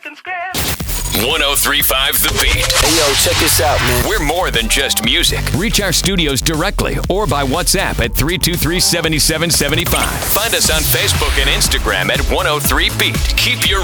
can scratch. 103.5 The Beat. Hey, yo, check this out, man. We're more than just music. Reach our studios directly or by WhatsApp at 323-7775. Find us on Facebook and Instagram at 103 Beat. Keep your